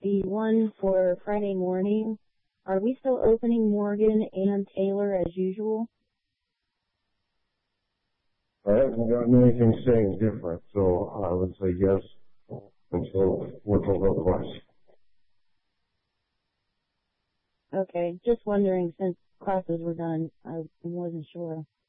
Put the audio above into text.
the one for Friday morning, are we still opening Morgan and Taylor as usual? I haven't gotten anything saying different, so I would say yes until we're told otherwise. Okay, just wondering, since classes were done, I wasn't sure.